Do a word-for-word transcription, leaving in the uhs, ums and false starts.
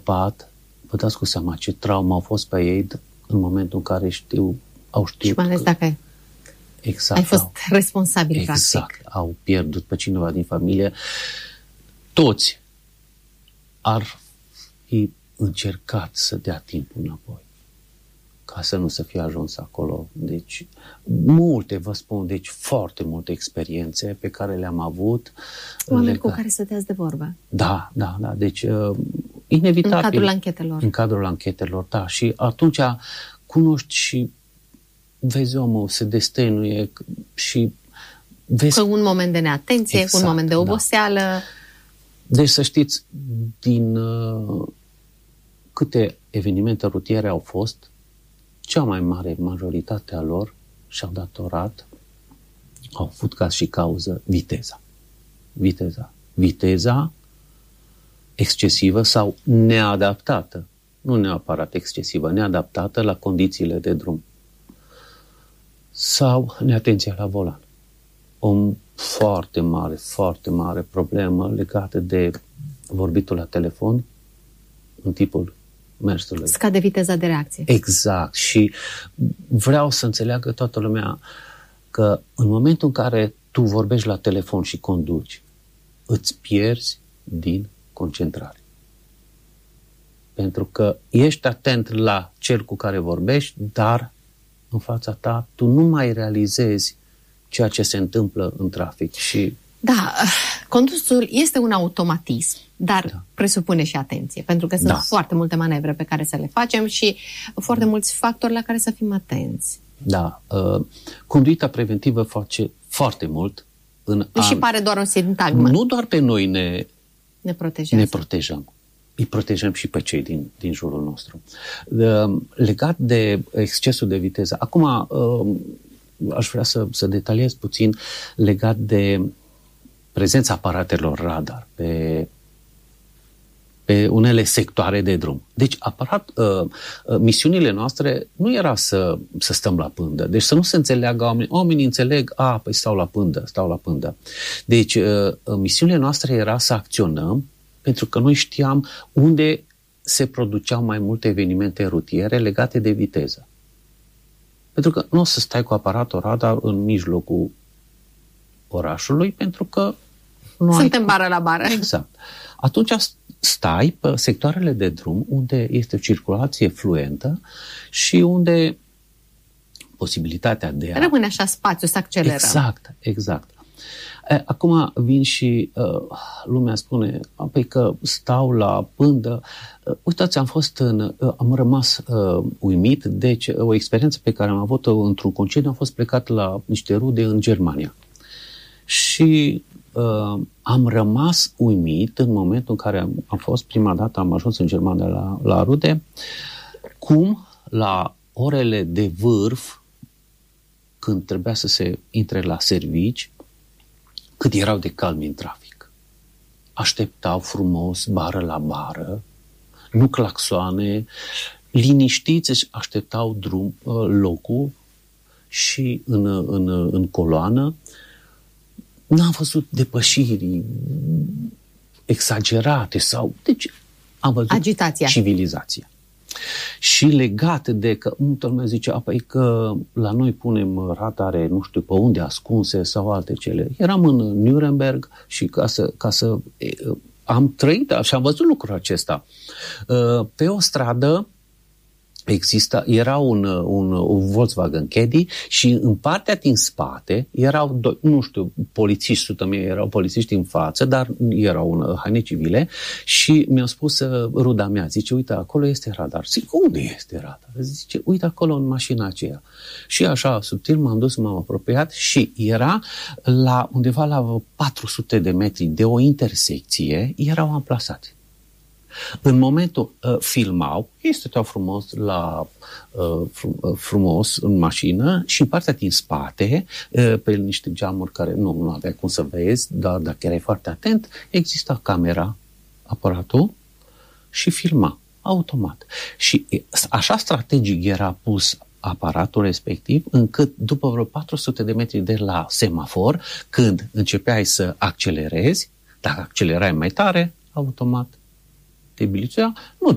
scăpat, vă dați cu seama ce traumă au fost pe ei în momentul în care știu, au știut. Și mai ales dacă exact, ai fost au, responsabil, exact, practic. au pierdut pe cineva din familie. Toți ar fi încercat să dea timpul înapoi, ca să nu să fie ajuns acolo. Deci, multe, vă spun, deci foarte multe experiențe pe care le-am avut. Oameni lega... cu care stăteați de vorbă. Da, da, da. Deci, uh, inevitabil. În cadrul anchetelor. În cadrul anchetelor, da. Și atunci cunoști și vezi omul se destăinuie și vezi... Că un moment de neatenție, exact, un moment de oboseală. Da. Deci să știți, din uh, câte evenimente rutiere au fost, cea mai mare majoritate a lor și-au datorat, au avut ca și cauză viteza. Viteza. Viteza excesivă sau neadaptată. Nu neapărat excesivă, neadaptată la condițiile de drum. Sau neatenția la volan. O foarte mare, foarte mare problemă legată de vorbitul la telefon în tipul mersului. Scade viteza de reacție. Exact. Și vreau să înțeleagă toată lumea că în momentul în care tu vorbești la telefon și conduci, îți pierzi din concentrare. Pentru că ești atent la cel cu care vorbești, dar în fața ta tu nu mai realizezi ceea ce se întâmplă în trafic. Și da, condusul este un automatism, dar da. presupune și atenție, pentru că sunt da. foarte multe manevre pe care să le facem și foarte da. mulți factori la care să fim atenți. Da. Uh, conduita preventivă face foarte mult. În și an... pare doar o sintagmă. Nu doar pe noi ne, ne, protejează. ne protejăm. Îi protejăm și pe cei din, din jurul nostru. Uh, legat de excesul de viteză, acum uh, aș vrea să, să detaliez puțin legat de prezența aparatelor radar pe, pe unele sectoare de drum. Deci aparat, uh, uh, misiunile noastre nu era să, să stăm la pândă. Deci să nu se înțeleagă oamenii. Oamenii înțeleg, a, păi stau la pândă, stau la pândă. Deci uh, misiunile noastre era să acționăm pentru că noi știam unde se produceau mai multe evenimente rutiere legate de viteză. Pentru că nu o să stai cu aparatul radar în mijlocul orașului, pentru că nu suntem ai... bară la bară. Exact. Atunci stai pe sectoarele de drum unde este o circulație fluentă și unde posibilitatea de a... Rămâne așa spațiu, să accelerăm. Exact, exact. Acum vin și uh, lumea spune, păi că stau la pândă. Uh, uitați, am fost în, uh, am rămas uh, uimit, deci o experiență pe care am avut-o într-un concediu, am fost plecat la niște rude în Germania. Și uh, am rămas uimit în momentul în care am, am fost prima dată, am ajuns în Germania la, la rude, cum la orele de vârf, când trebuia să se intre la servici, cât erau de calmi în trafic. Așteptau frumos, bară la bară, nu claxoane, liniștiți, își așteptau drum, locul și în, în, în coloană. N-am văzut depășiri exagerate sau... Deci am văzut agitația. Civilizația. Și legat de că multă lume zice, apoi că la noi punem radare, nu știu pe unde, ascunse sau alte cele. Eram în Nuremberg și ca să, ca să am trăit și am văzut lucrul acesta. Pe o stradă exista, era un, un, un Volkswagen Caddy și în partea din spate erau, doi, nu știu, polițiști, sută mie erau polițiști în față, dar erau în haine civile și mi-au spus ruda mea, zice, uite, acolo este radar. Zic, unde este radar? Zice, uite acolo în mașina aceea. Și așa, subtil, m-am dus, m-am apropiat și era la undeva la patru sute de metri de o intersecție, erau amplasați. În momentul uh, filmau, ei stăteau frumos la uh, frumos în mașină și în partea din spate, uh, pe niște geamuri care nu, nu aveai cum să vezi, dar dacă erai foarte atent, exista camera, aparatul și filma automat. Și așa strategic era pus aparatul respectiv, încât după vreo patru sute de metri de la semafor, când începeai să accelerezi, dacă accelerai mai tare, automat te bilițea, nu